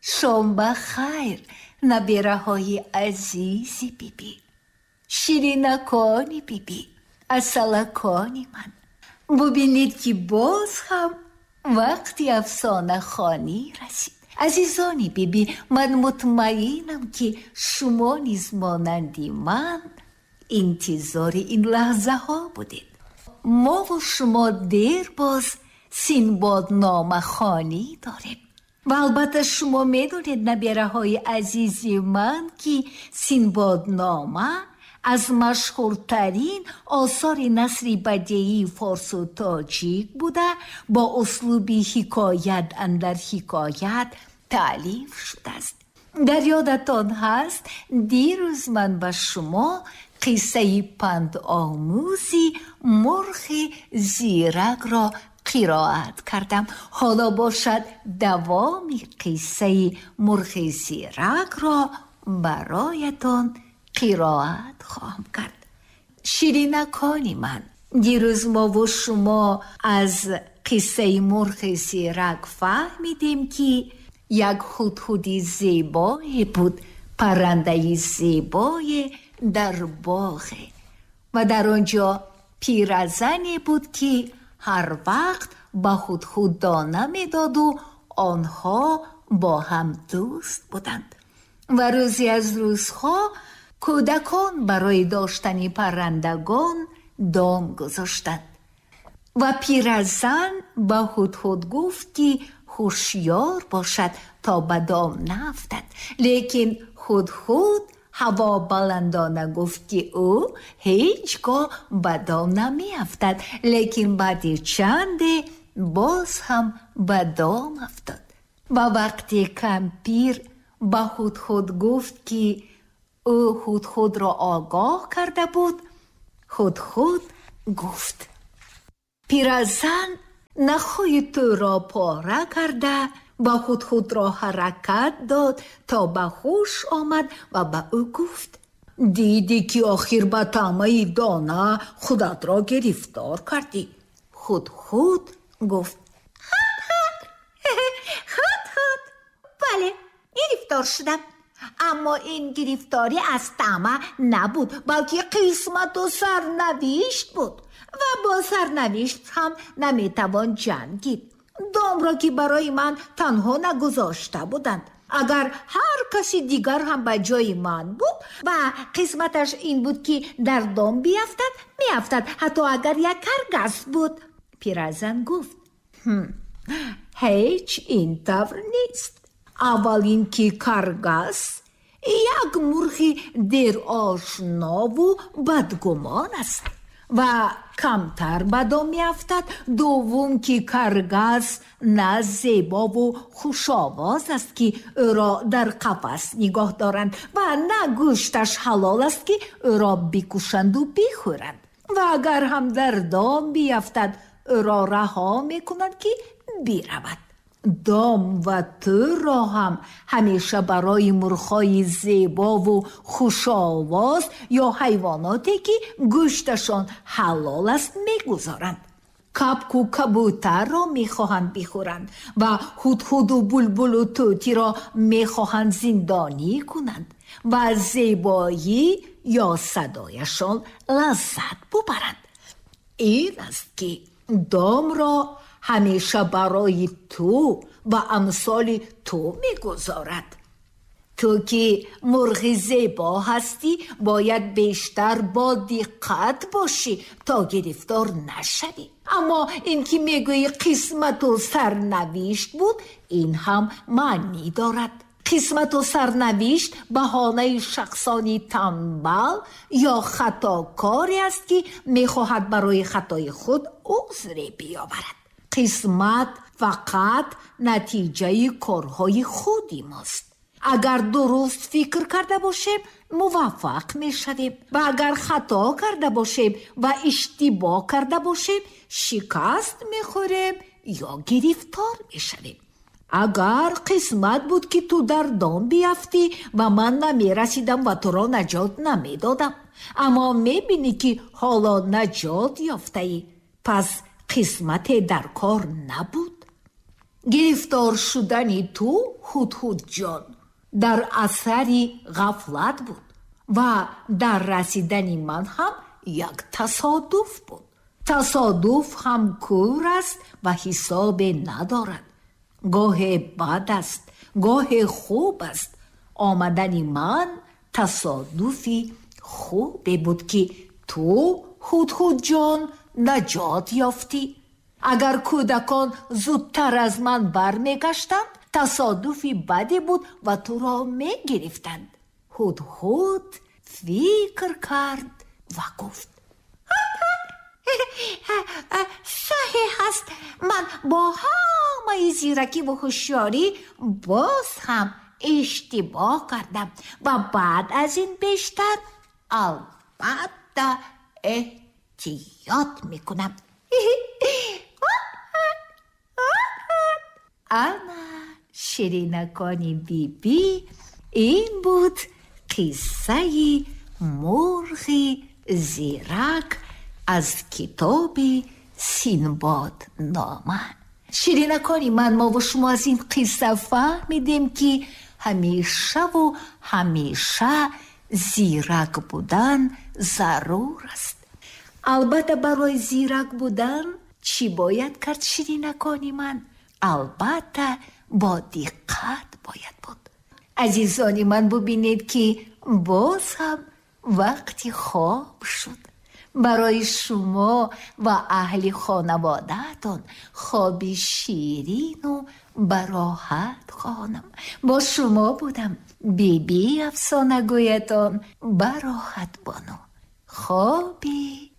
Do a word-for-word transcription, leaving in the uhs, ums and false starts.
شام بخیر نبیره های عزیزی بیبی، شیرینکانی بیبی، اصلکانی من. ببینید که باز هم وقتی افسانه خوانی رسید. عزیزانی بیبی، من مطمئنم که شما نیز مانندی من انتظار این لحظه ها بودید. ما و شما دیر باز سینباد نامه خوانی داریم و البته شما میدونید نبیره های عزیزی من که سینباد نامه از مشهورترین آثار نثر بدیعی فارس و تاجیک بوده، با اسلوبی حکایت اندر حکایت تألیف شده است. در یادتان هست دیروز من به شما قصه پند آموزی مرغ زیرک را قرائت کردم. حالا باشد دوام قصه مرغ زیرک را برایتان قرائت خواهم کرد. شیرینکانی من، دیروز ما و شما از قصه مرغ زیرک فهمیدیم که یک هدهد زیبای بود، پرنده زیبای در باغ، و در آنجا پیرزنی بود که هر وقت به هدهد دانه میداد و آنها با هم دوست بودند. و روزی از روزها کودکان برای داشتن پرندگان دام گذاشتند و پیرزن به هدهد گفت که هوشیار باشد تا به دام نیفتد. لیکن هدهد هوا بلندانه گفت که او هیچگاه به دام نمی افتد. لیکن بعد چنده باز هم به دام افتاد. و وقتی کمپیر به هدهد گفت که او هدهد را آگاه کرده بود، هدهد گفت پیرزن نخوی تو را پاره کرده و هدهد را حرکت داد تا به هوش آمد و به او گفت دیدی که آخر به طعمه دانه خودت را گرفتار کردی. هدهد گفت هدهد بله گرفتار شدم، اما این گرفتاری از طمع نبود بلکه قسمت و سرنوشت بود و با سرنوشت هم نمیتوان جنگید. دام را که برای من تنها نگذاشته بودند. اگر هر کسی دیگر هم به جای من بود و قسمتش این بود که در دام بیفتد میافتد، حتی اگر یک کرگس بود. پیرزن گفت هیچ این طور نیست. اول این که کرگس یک مرغ دیر آشنا و بدگمان است و کمتر به دام میافتد. دوم که کرگس نه زیبا و خوش‌آواز است که او را در قفس نگاه دارند و نه گوشتش حلال است که او را بکشند و بخورند، و اگر هم در دام بیفتد او را رها میکنند که برود. دام و تو را هم همیشه برای مرغ‌های زیبا و خوش‌آواز یا حیواناتی که گوشتشان حلال است میگذارند. کبک و کبوتر را میخواهند بخورند و هدهد و بلبل و طوطی را میخواهند زندانی کنند و زیبایی یا صدایشان لذت ببرند. این است که دام را همیشه برای تو و امثال تو میگذارد. تو که مرغ زیبا هستی باید بیشتر با دقت باشی تا گرفتار نشوی. اما این که میگوی قسمت و سرنوشت بود، این هم معنی دارد. قسمت و سرنوشت بهانه شخصانی تنبل یا خطاکاری است که میخواهد برای خطای خود عذری بیاورد. قسمت فقط نتیجه کارهای خودی ماست. اگر درست فکر کرده باشیم موفق می شویم و اگر خطا کرده باشیم و اشتباه کرده باشیم شکست می خوریم یا گرفتار می شویم. اگر قسمت بود که تو در دام بیفتی و من نمی رسیدم و تو را نجات نمی دادم، اما می بینی که حالا نجات یافته ای، پس قسمت در کار نبود. گرفتار شدن تو هدهد جان در اثر غفلت بود و در رسیدن من هم یک تصادف بود. تصادف هم کور است و حساب ندارد. گاه بد است، گاه خوب است. آمدن من تصادفی خوبی بود که تو هدهد جان نجات یافتی. اگر کودکان زودتر از من برمیگشتند تصادفی بدی بود و تو را میگرفتند. هدهد فکر کرد و گفت صحیح است، من با همه زیرکی و هوشیاری باز هم اشتباه کردم و بعد از این بیشتر البته احتیاط میکنم. اما شیرینکانی بی بی این بود قصه مرغ زیرک از کتاب سینباد نامه. شیرینکانی من، ما و شما از این قصه فهمیدیم که همیشه و همیشه زیرک بودن ضرور است. البته برای زیرک بودن چی باید کرد شیرینکانی من؟ البته با دقت باید بود. عزیزانی من، ببینید که باز هم وقتی خواب شد. برای شما و اهل خانواده‌تان خوابی شیرین و براحت خواهم. با شما بودم بی بی افسانه گویتان براحت بانو. خوابی